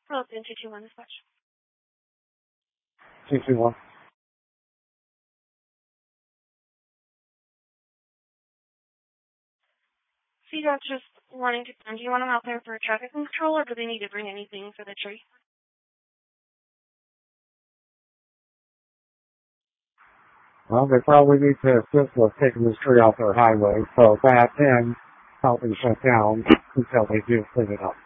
Philippine 221 dispatch. 221. CDOT just wanting to do you want them out there for traffic control, or do they need to bring anything for the tree? Well, they probably need to assist with taking this tree off their highway, so that and helping shut down until they do clean it up.